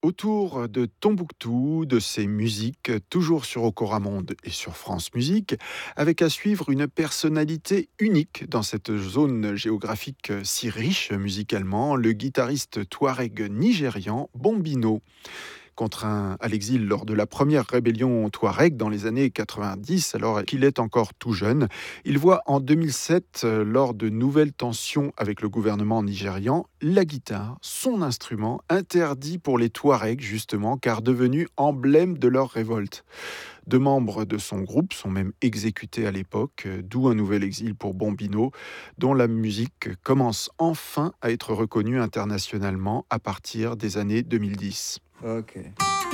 Autour de Tombouctou, de ses musiques, toujours sur Okora Monde et sur France Musique, avec à suivre une personnalité unique dans cette zone géographique si riche musicalement, le guitariste touareg nigérian Bombino. Contraint à l'exil lors de la première rébellion touareg dans les années 90, alors qu'il est encore tout jeune. Il voit en 2007, lors de nouvelles tensions avec le gouvernement nigérian, la guitare, son instrument, interdit pour les Touaregs justement, car devenu emblème de leur révolte. Deux membres de son groupe sont même exécutés à l'époque, d'où un nouvel exil pour Bombino, dont la musique commence enfin à être reconnue internationalement à partir des années 2010. OK.